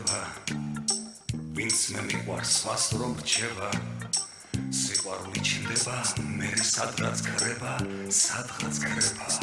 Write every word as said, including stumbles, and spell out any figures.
ხვდება ვინც მე მიყვარს სხვას რომ რჩება სიყვარული ჩნდება მე სადღაც ქრება სადღაც ქრება